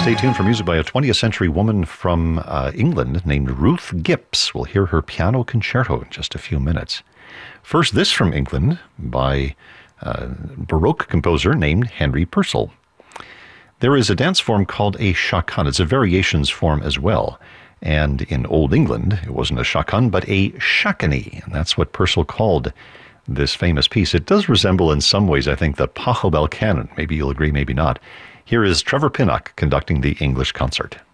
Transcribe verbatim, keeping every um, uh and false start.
Stay tuned for music by a twentieth century woman from uh, England named Ruth Gipps. We'll hear her piano concerto in just a few minutes. First, this from England by a Baroque composer named Henry Purcell. There is a dance form called a chaconne. It's a variations form as well. And in Old England, it wasn't a chaconne, but a shakanie. And that's what Purcell called this famous piece. It does resemble in some ways, I think, the Pachelbel canon. Maybe you'll agree, maybe not. Here is Trevor Pinnock conducting the English concert.